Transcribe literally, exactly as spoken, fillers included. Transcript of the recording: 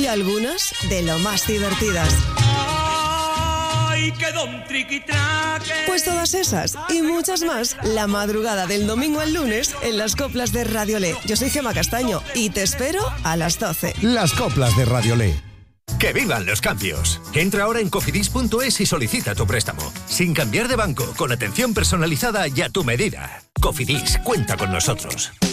y algunas de lo más divertidas. Pues todas esas y muchas más, la madrugada del domingo al lunes en las coplas de Radiolé. Yo soy Gemma Castaño y te espero a las doce. Las coplas de Radiolé. ¡Que vivan los cambios! Entra ahora en cofidis punto es y solicita tu préstamo. Sin cambiar de banco, con atención personalizada y a tu medida. Cofidis, cuenta con nosotros.